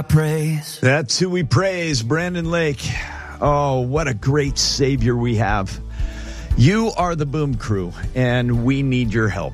Praise. That's who we praise, Brandon Lake. Oh, what a great Savior we have. You are the Boom Crew, and we need your help.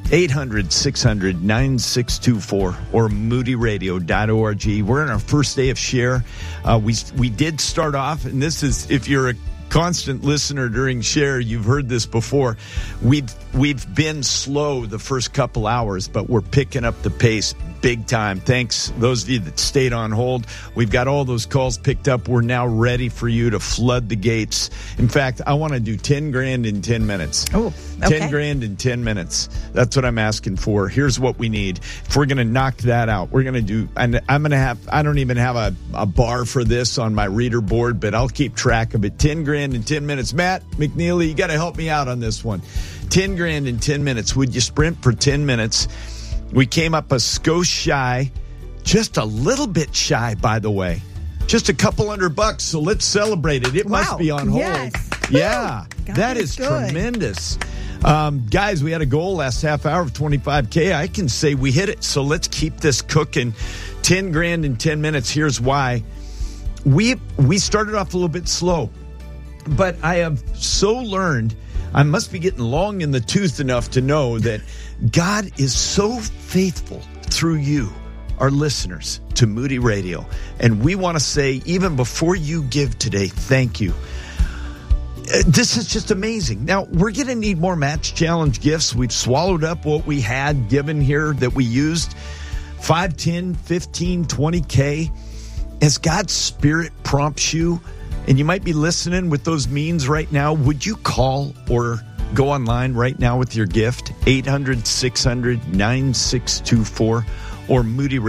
800-600-9624 or moodyradio.org. We're in our first day of share. We did start off, and this is, if you're a constant listener during share, you've heard this before. We've been slow the first couple hours, but we're picking up the pace big time. Thanks, those of you that stayed on hold. We've got all those calls picked up. We're now ready for you to flood the gates. In fact, I want to do 10 grand in 10 minutes. Oh, okay. 10 grand in 10 minutes. That's what I'm asking for. Here's what we need. If we're going to knock that out, we're going to do, and I'm going to have, I don't even have a bar for this on my reader board, but I'll keep track of it. 10 grand in 10 minutes. Matt McNeely, you got to help me out on this one. 10 grand in 10 minutes. Would you sprint for 10 minutes? We came up a skosh shy, just a little bit shy, by the way. Just a couple $100, so let's celebrate it. It must be on hold. Yes. Yeah, God, that is good. tremendous. Guys, we had a goal last half hour of 25K. I can say we hit it, so let's keep this cooking. 10 grand in 10 minutes. Here's why. We started off a little bit slow, but I have so learned, I must be getting long in the tooth enough to know that God is so faithful through you, our listeners, to Moody Radio. And we want to say, even before you give today, thank you. This is just amazing. Now, we're going to need more Match Challenge gifts. We've swallowed up what we had given here that we used. 5, 10, 15, 20K. As God's Spirit prompts you, and you might be listening with those means right now, would you call or go online right now with your gift? 800-600-9624 or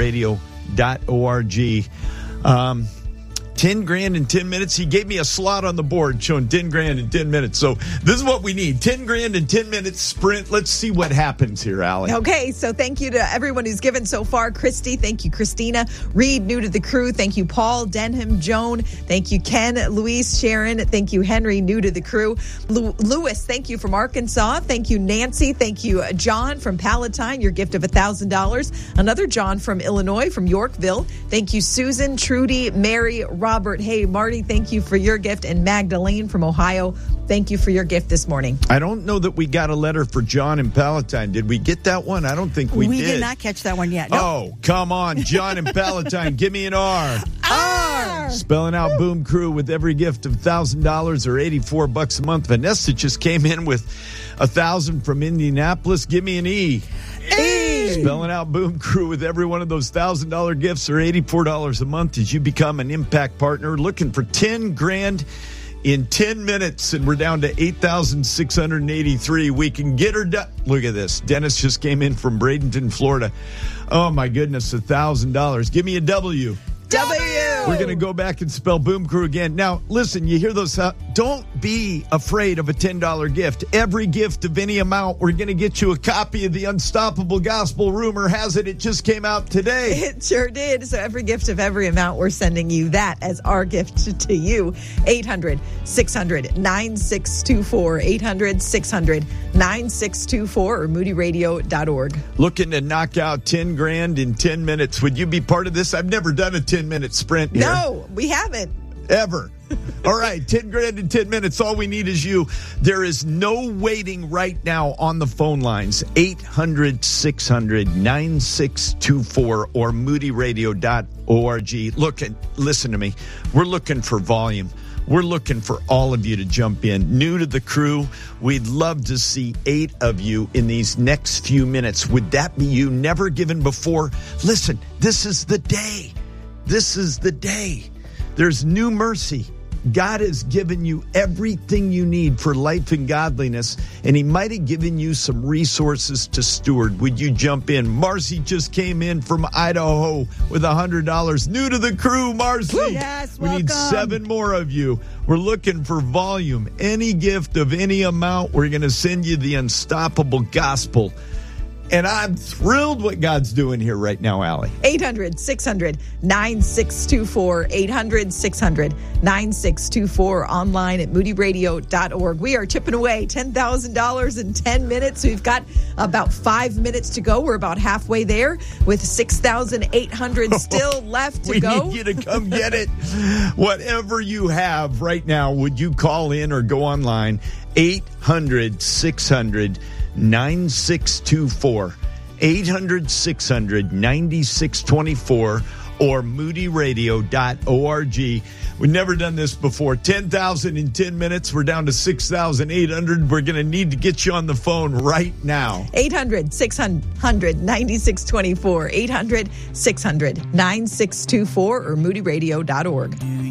moodyradio.org. 10 grand in 10 minutes. He gave me a slot on the board showing 10 grand in 10 minutes. So this is what we need. 10 grand in 10 minutes sprint. Let's see what happens here, Allie. Okay, so thank you to everyone who's given so far. Christy, thank you, Christina. Reed, new to the crew. Thank you, Paul, Denham, Joan. Thank you, Ken, Luis, Sharon. Thank you, Henry, new to the crew. Lewis, thank you from Arkansas. Thank you, Nancy. Thank you, John from Palatine, your gift of $1,000. Another John from Illinois, from Yorkville. Thank you, Susan, Trudy, Mary, Robert. Hey, Marty, thank you for your gift. And Magdalene from Ohio, thank you for your gift this morning. I don't know that we got a letter for John in Palatine. Did we get that one? I don't think we did. We did not catch that one yet. Nope. Oh, come on. John in Palatine, give me an R. R. Spelling out Boom Crew with every gift of $1,000 or $84 a month. Vanessa just came in with $1,000 from Indianapolis. Give me an E. Spelling out Boom Crew with every one of those $1,000 gifts or $84 a month as you become an impact partner. Looking for 10 grand in 10 minutes, and we're down to 8,683. We can get her done. Look at this. Dennis just came in from Bradenton, Florida. Oh, my goodness, $1,000. Give me a W. We're going to go back and spell Boom Crew again. Now, listen, you hear those? Don't be afraid of a $10 gift. Every gift of any amount, we're going to get you a copy of the Unstoppable Gospel. Rumor has it just came out today. It sure did. So every gift of every amount, we're sending you that as our gift to you. 800-600-9624. 800-600-9624 or moodyradio.org. Looking to knock out 10 grand in 10 minutes. Would you be part of this? I've never done a 10-minute sprint here. No, we haven't. Ever. All right, 10 grand in 10 minutes. All we need is you. There is no waiting right now on the phone lines. 800-600-9624 or moodyradio.org. Listen to me. We're looking for volume. We're looking for all of you to jump in. New to the crew, we'd love to see 8 of you in these next few minutes. Would that be you? Never given before? Listen, this is the day. This is the day. There's new mercy. God has given you everything you need for life and godliness, and he might have given you some resources to steward. Would you jump in? Marcy just came in from Idaho with $100. New to the crew, Marcy. Yes, we need 7 more of you. We're looking for volume. Any gift of any amount, we're going to send you the Unstoppable Gospel. And I'm thrilled what God's doing here right now, Allie. 800-600-9624. 800-600-9624. Online at moodyradio.org. We are chipping away $10,000 in 10 minutes. We've got about 5 minutes to go. We're about halfway there with 6,800 still left to go. We need you to come get it. Whatever you have right now, would you call in or go online? 800-600-9624. 800-600-9624 or moodyradio.org. We've never done this before. 10,000 in 10 minutes. We're down to 6,800. We're going to need to get you on the phone right now. 800-600-9624. 800-600-9624 or moodyradio.org.